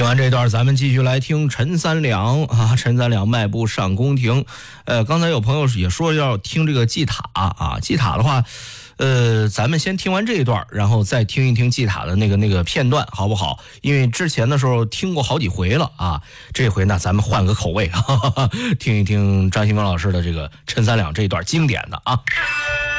听完这段，咱们继续来听陈三两啊。陈三两迈步上宫廷。刚才有朋友也说要听这个祭塔啊，祭塔的话，咱们先听完这一段，然后再听一听祭塔的那个片段，好不好？因为之前的时候听过好几回了啊，这回呢咱们换个口味，哈哈哈，听一听张新峰老师的这个陈三两这一段经典的啊。